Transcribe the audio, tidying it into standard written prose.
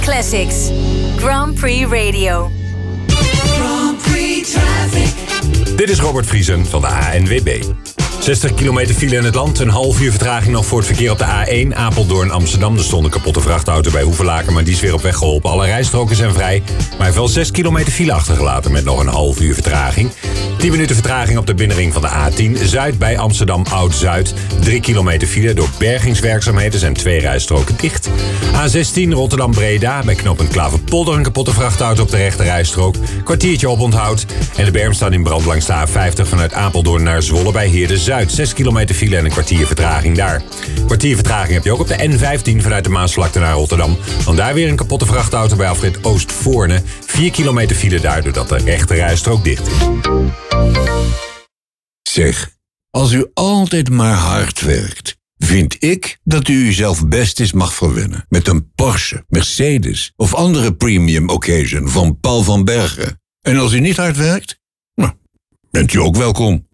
Classics. Grand Prix Radio. Grand Prix Traffic. Dit is Robert Vriesen van de ANWB. 60 kilometer file in het land, een half uur vertraging nog voor het verkeer op de A1 Apeldoorn-Amsterdam. Er stond een kapotte vrachtauto bij Hoevelaken, maar die is weer op weg geholpen. Alle rijstroken zijn vrij, maar hij heeft wel 6 kilometer file achtergelaten met nog een half uur vertraging. 10 minuten vertraging op de binnenring van de A10 Zuid bij Amsterdam Oud-Zuid. 3 kilometer file door bergingswerkzaamheden, zijn 2 rijstroken dicht. A16 Rotterdam-Breda bij knooppunt Klaverpolder een kapotte vrachtauto op de rechte rijstrook. Kwartiertje oponthoud. En de berm staat in brand langs de A50 vanuit Apeldoorn naar Zwolle bij Heerde-Zuid. 6 kilometer file en een kwartier vertraging daar. Kwartier vertraging heb je ook op de N15 vanuit de Maasvlakte naar Rotterdam. Want daar weer een kapotte vrachtauto bij afrit Oostvoorne. 4 kilometer file daar doordat de rechte rijstrook dicht is. Zeg, als u altijd maar hard werkt, vind ik dat u uzelf best eens mag verwennen met een Porsche, Mercedes of andere premium occasion van Paul van Bergen. En als u niet hard werkt, nou, bent u ook welkom.